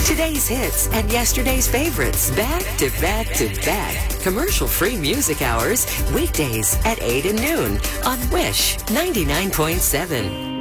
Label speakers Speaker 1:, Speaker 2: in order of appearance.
Speaker 1: Today's hits and yesterday's favorites, back to back to back. Commercial-free music hours, weekdays at 8 and noon on Wish 99.7.